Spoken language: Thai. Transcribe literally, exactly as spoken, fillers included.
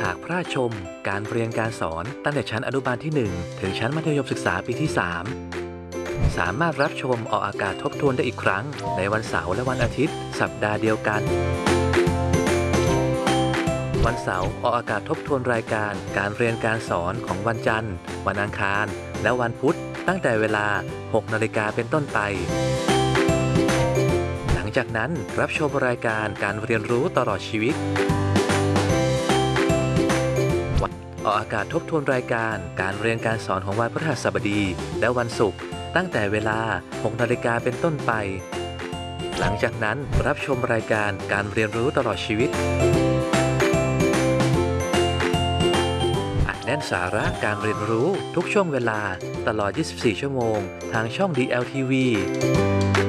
หากพลาดชมการเรียนการสอนตั้งแต่ชั้นอนุบาลที่ หนึ่ง ถึงชั้นมัธยมศึกษาปีที่ สาม สามารถรับชมออกอากาศทบทวนได้อีกครั้งในวันเสาร์และวันอาทิตย์สัปดาห์เดียวกันวันเสาร์ออกอากาศทบทวนรายการการเรียนการสอนของวันจันทร์วันอังคารและวันพุธตั้งแต่เวลา หกนาฬิกาเป็นต้นไปหลังจากนั้นรับชมรายการการเรียนรู้ตลอดชีวิตออกอากาศทบทวนรายการการเรียนการสอนของวันพฤหัสบดีและวันศุกร์ตั้งแต่เวลา หกนาฬิกาเป็นต้นไปหลังจากนั้นรับชมรายการการเรียนรู้ตลอดชีวิตอัดแน่นสาระการเรียนรู้ทุกช่วงเวลาตลอด ยี่สิบสี่ ชั่วโมงทางช่อง ดี แอล ที วี